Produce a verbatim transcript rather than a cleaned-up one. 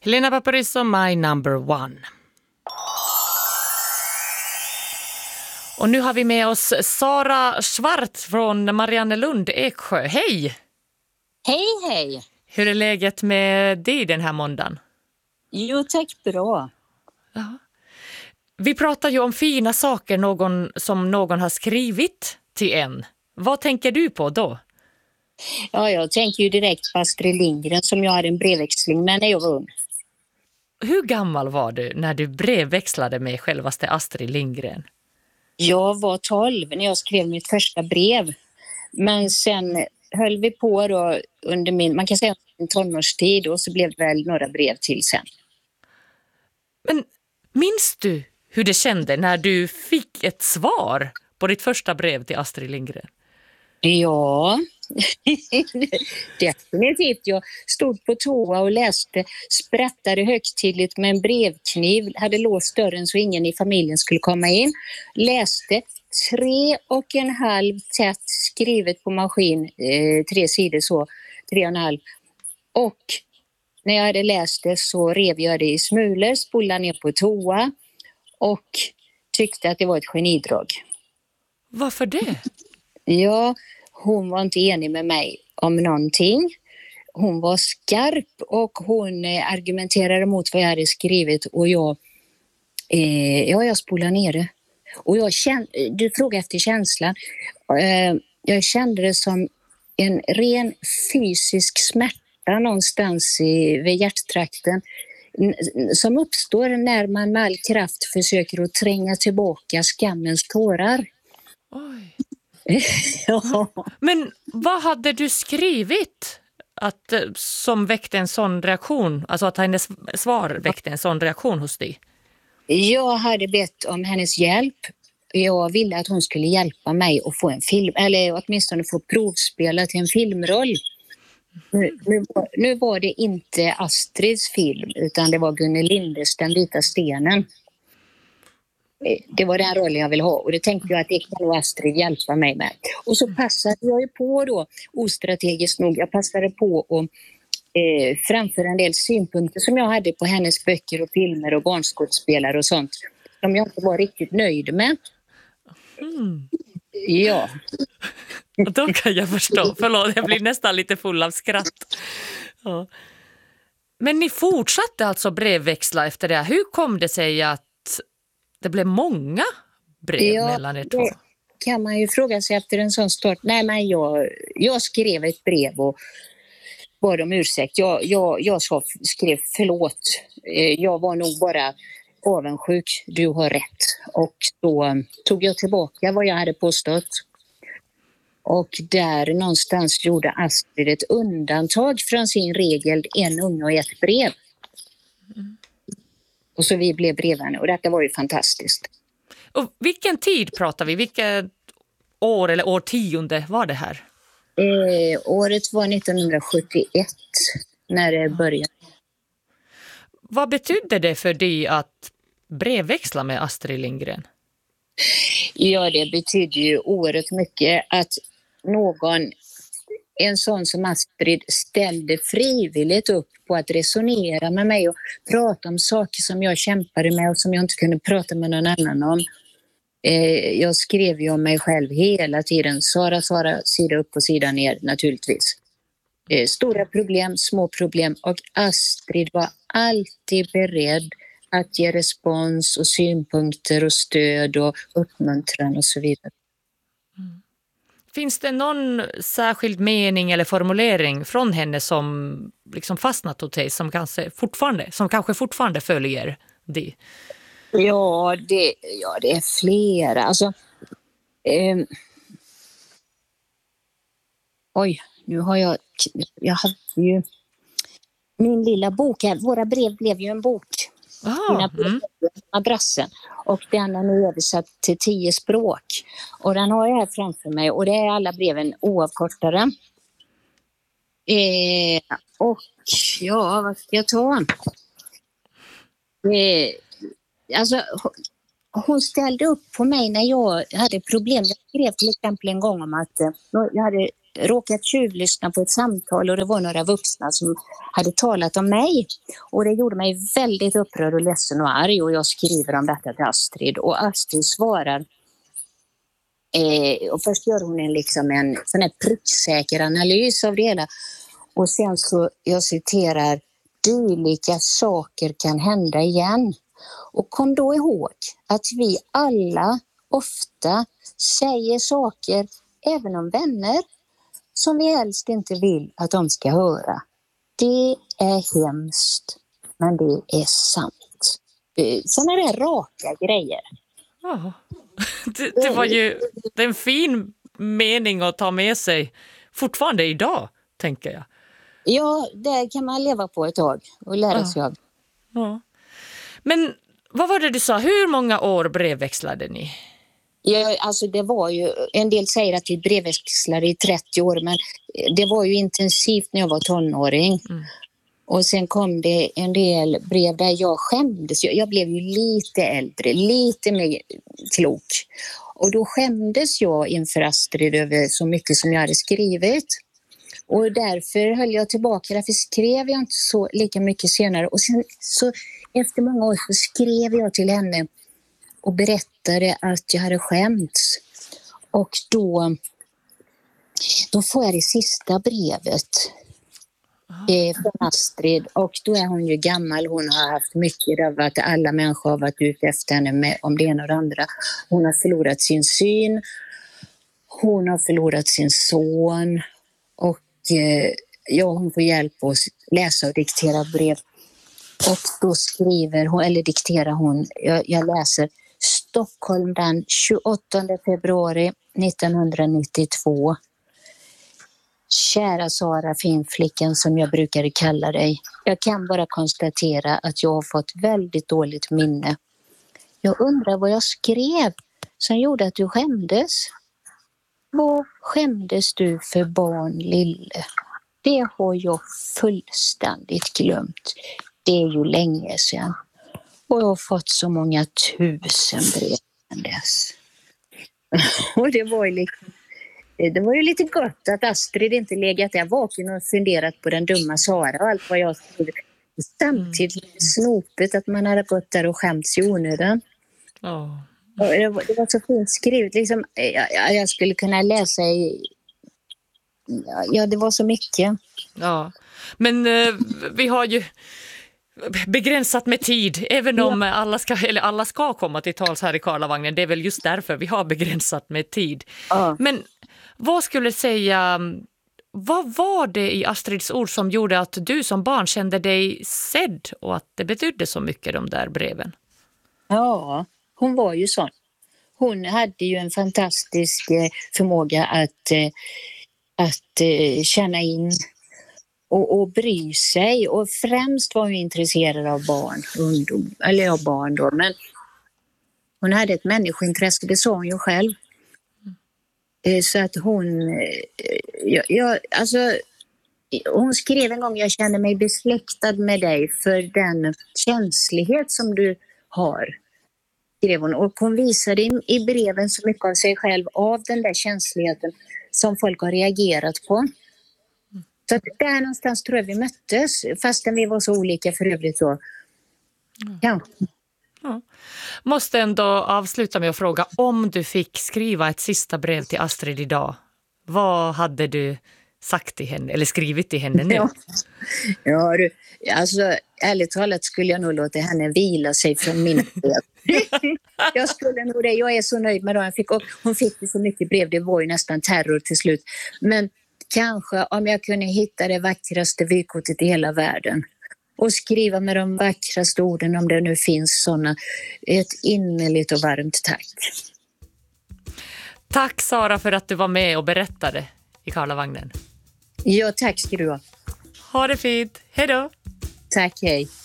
Helena Paparizou, My Number One. Och nu har vi med oss Sara Svart från Mariannelund, Eksjö. Hej! Hej, hej! Hur är läget med dig den här måndagen? Jo, tack, bra. Ja. Vi pratar ju om fina saker någon, som någon har skrivit till en. Vad tänker du på då? Ja, jag tänker ju direkt på Astrid Lindgren som jag hade en brevväxling med när jag var ung. Hur gammal var du när du brevväxlade med självaste Astrid Lindgren? Jag var tolv när jag skrev mitt första brev. Men sen höll vi på då under min, man kan säga min tonårstid, och så blev det väl några brev till sen. Men minns du hur det kände när du fick ett svar på ditt första brev till Astrid Lindgren? Ja, definitivt. Jag stod på toa och läste, sprattade högtidligt med en brevkniv, hade låst dörren så ingen i familjen skulle komma in. Läste tre och en halv tätt skrivet på maskin, eh, tre sidor så, tre och en halv. Och när jag hade läst det så rev jag det i smulor, spolade ner på toa och tyckte att det var ett genidrag. Varför det? Ja, hon var inte enig med mig om någonting. Hon var skarp och hon eh, argumenterade mot vad jag hade skrivit och jag, eh, ja, jag spolade ner det. Och jag kände, du frågade efter känslan. Eh, jag kände det som en ren fysisk smärta någonstans i, vid hjärttrakten som uppstår när man med all kraft försöker att tränga tillbaka skammens tårar. Oj. Ja. Men vad hade du skrivit att, som väckte en sån reaktion? Alltså att hennes svar väckte en sån reaktion hos dig? Jag hade bett om hennes hjälp. Jag ville att hon skulle hjälpa mig att få en film, eller åtminstone få provspela till en filmroll. Nu, nu, var, nu var det inte Astrids film utan det var Gunnel Lindes Den vita stenen. Det var den rollen jag ville ha och det tänkte jag att det kan nog Astrid hjälpa mig med. Och så passade jag ju på då, ostrategiskt nog, jag passade på att eh, framföra en del synpunkter som jag hade på hennes böcker och filmer och barnskådespelare och sånt som jag inte var riktigt nöjd med. Mm. Ja. Och då kan jag förstå. Förlåt, jag blir nästan lite full av skratt. Ja. Men ni fortsatte alltså brevväxla efter det. Hur kom det sig att det blev många brev ja, mellan er två? Kan man ju fråga sig efter en sån start. Nej, men jag, jag skrev ett brev och bad om ursäkt. Jag, jag, jag sa, skrev förlåt. Jag var nog bara avundsjuk. Du har rätt. Och då tog jag tillbaka vad jag hade påstått. Och där någonstans gjorde Astrid ett undantag från sin regel en unge och ett brev. Mm. Och så vi blev brevvänner och detta var ju fantastiskt. Och vilken tid pratar vi? Vilket år eller årtionde var det här? Eh, året var nittonhundrasjuttioett när det började. Vad betydde det för dig att brevväxla med Astrid Lindgren? Ja, det betyder ju oerhört mycket att någon, en sån som Astrid, ställde frivilligt upp på att resonera med mig och prata om saker som jag kämpade med och som jag inte kunde prata med någon annan om. Eh, jag skrev ju om mig själv hela tiden. Sara, Sara, sida upp och sida ner naturligtvis. Eh, stora problem, små problem och Astrid var alltid beredd att ge respons och synpunkter och stöd och uppmuntran och så vidare. Mm. Finns det någon särskild mening eller formulering från henne som liksom fastnat hos dig som kanske fortfarande, som kanske fortfarande följer dig? Ja, det, ja, det är flera. Alltså, eh, oj, nu har jag, jag hade ju min lilla bok här. Våra brev blev ju en bok. Aha, mm. Madrassen. Och den är nu översatt till tio språk. Och den har jag här framför mig. Och det är alla breven oavkortade. Eh, och ja, vad ska jag ta? Eh, alltså, hon ställde upp på mig när jag hade problem. Jag skrev till exempel en gång om att jag hade råkat tjuvlyssna på ett samtal och det var några vuxna som hade talat om mig. Och det gjorde mig väldigt upprörd och ledsen och arg och jag skriver om detta till Astrid och Astrid svarar. Eh, och först gör hon en, liksom en sån här pricksäker analys av det hela. Och sen så, jag citerar, dylika saker kan hända igen. Och kom då ihåg att vi alla ofta säger saker, även om vänner, som vi helst inte vill att de ska höra. Det är hemskt, men det är sant. Sådana där raka grejer. Ja. Det, det var ju det är en fin mening att ta med sig fortfarande idag, tänker jag. Ja, där kan man leva på ett tag och lära Ja. sig av. Ja. Men vad var det du sa? Hur många år brevväxlade ni? Ja, alltså det var ju, en del säger att vi brevväxlade i trettio år, men det var ju intensivt när jag var tonåring. Mm. Och sen kom det en del brev där jag skämdes. Jag, jag blev ju lite äldre, lite mer klok. Och då skämdes jag inför Astrid över så mycket som jag hade skrivit. Och därför höll jag tillbaka, därför skrev jag inte så lika mycket senare. Och sen så efter många år så skrev jag till henne och berättade att jag hade skämts. Och då, då får jag det sista brevet eh, från Astrid. Och då är hon ju gammal, hon har haft mycket av att alla människor har varit ute efter henne med, om det ena och det andra. Hon har förlorat sin syn, hon har förlorat sin son och eh, ja, hon får hjälp att läsa och diktera brev. Och då skriver hon, eller dikterar hon, jag, jag läser Stockholm den tjugoåttonde februari nittonhundranittiotvå. Kära Sara, finflickan som jag brukade kalla dig. Jag kan bara konstatera att jag har fått väldigt dåligt minne. Jag undrar vad jag skrev som gjorde att du skämdes. Vad skämdes du för barn, lille? Det har jag fullständigt glömt. Det är ju länge sedan. Och jag har fått så många tusen brev sedan dess. Och det var ju liksom, det var ju lite gott att Astrid inte legat där vaken och funderat på den dumma Sara och allt vad jag skrivit. Samtidigt mm. snopet att man hade gått där och skämts i onödan. Oh. Och det, var, det var så fint skrivet. Liksom, jag, jag skulle kunna läsa i... Ja, det var så mycket. Ja, men eh, vi har ju begränsat med tid, även om ja. alla, ska, eller alla ska komma till tals här i Karlavagnen. Det är väl just därför vi har begränsat med tid. Ja. Men vad skulle du säga, vad var det i Astrids ord som gjorde att du som barn kände dig sedd och att det betydde så mycket, de där breven? Ja, hon var ju sån. Hon hade ju en fantastisk förmåga att, att känna in och, och bry sig. Och främst var hon intresserad av barn, ungdom, eller av barn då. Men hon hade ett människointresse, det sa hon ju själv. Så att hon, ja, ja, alltså, hon skrev en gång, jag känner mig besläktad med dig för den känslighet som du har. Skrev hon. Och hon visade i, i breven så mycket av sig själv, av den där känsligheten som folk har reagerat på. Så att där någonstans tror jag vi möttes, fastän vi var så olika för övrigt då. Ja. Ja. Måste ändå avsluta med att fråga, om du fick skriva ett sista brev till Astrid idag, vad hade du sagt till henne eller skrivit till henne nu? Ja, ja du, alltså ärligt talat skulle jag nog låta henne vila sig från min brev. Jag skulle nog det, jag är så nöjd med det. Jag fick, och hon fick så mycket brev, det var ju nästan terror till slut. Men kanske om jag kunde hitta det vackraste vykortet i hela världen och skriva med de vackraste orden, om det nu finns sådana, ett innerligt och varmt tack. Tack Sara för att du var med och berättade i Karlavagnen. Ja, tack ska du ha. Ha det fint. Hej då. Tack, hej.